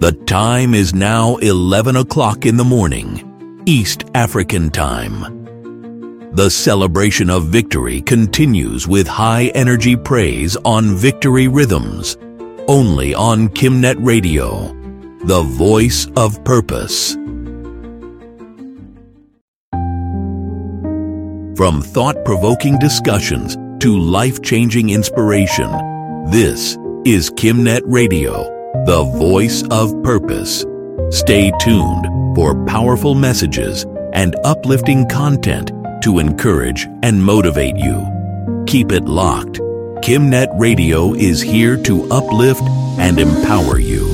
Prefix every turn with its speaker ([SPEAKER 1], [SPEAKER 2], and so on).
[SPEAKER 1] The time is now 11 o'clock in the morning, East African Time. The celebration of victory continues with high-energy praise on Victory Rhythms, only on Kimnet Radio, the voice of purpose. From thought-provoking discussions to life-changing inspiration, this is Kimnet Radio, the voice of purpose. Stay tuned for powerful messages and uplifting content to encourage and motivate you. Keep it locked. Kimnet Radio is here to uplift and empower you.